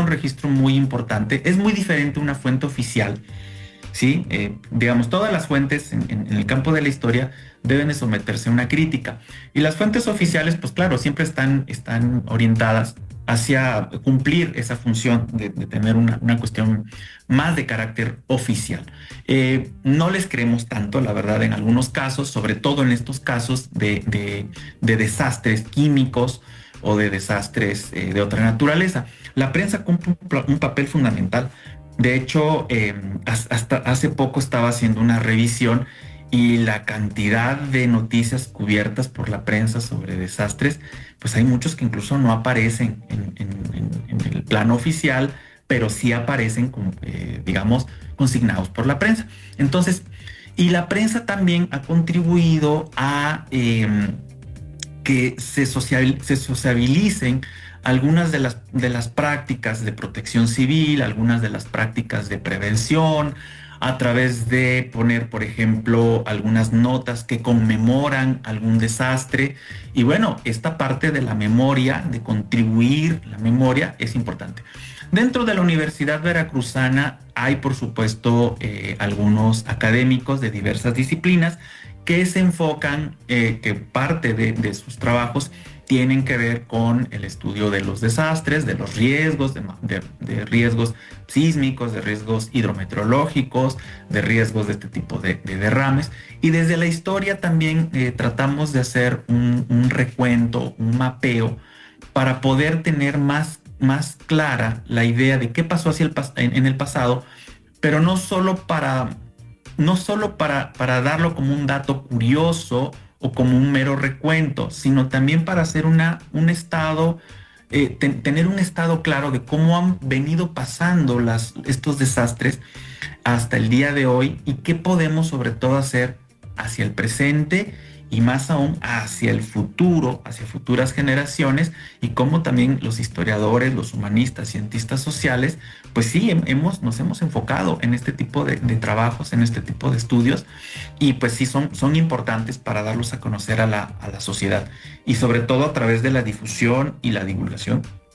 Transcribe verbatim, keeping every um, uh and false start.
registro muy importante. Es muy diferente una fuente oficial, ¿sí? Eh, digamos, todas las fuentes en, en, en el campo de la historia deben de someterse a una crítica. Y las fuentes oficiales, pues claro, siempre están, están orientadas hacia cumplir esa función de, de tener una, una cuestión más de carácter oficial. Eh, no les creemos tanto, la verdad, en algunos casos, sobre todo en estos casos de, de, de desastres químicos o de desastres eh, de otra naturaleza. La prensa cumple un, un papel fundamental. De hecho, eh, hasta hace poco estaba haciendo una revisión y la cantidad de noticias cubiertas por la prensa sobre desastres, pues hay muchos que incluso no aparecen en, en, en, en el plano oficial, pero sí aparecen, con, eh, digamos, consignados por la prensa. Entonces, y la prensa también ha contribuido a eh, que se, social, se sociabilicen algunas de las, de las prácticas de protección civil, algunas de las prácticas de prevención, a través de poner, por ejemplo, algunas notas que conmemoran algún desastre. Y bueno, esta parte de la memoria, de contribuir la memoria, es importante. Dentro de la Universidad Veracruzana hay, por supuesto, eh, algunos académicos de diversas disciplinas que se enfocan, eh, que parte de, de sus trabajos tienen que ver con el estudio de los desastres, de los riesgos, de, de, de riesgos sísmicos, de riesgos hidrometeorológicos, de riesgos de este tipo de, de derrames. Y desde la historia también eh, tratamos de hacer un, un recuento, un mapeo, para poder tener más, más clara la idea de qué pasó hacia el, en, en el pasado, pero no solo para, no solo para, para darlo como un dato curioso o como un mero recuento, sino también para hacer una, un estado, eh, ten, tener un estado claro de cómo han venido pasando las, estos desastres hasta el día de hoy y qué podemos sobre todo hacer hacia el presente y más aún hacia el futuro, hacia futuras generaciones, y cómo también los historiadores, los humanistas, cientistas sociales, pues sí, hemos, nos hemos enfocado en este tipo de, de trabajos, en este tipo de estudios, y pues sí son, son importantes para darlos a conocer a la, a la sociedad, y sobre todo a través de la difusión y la divulgación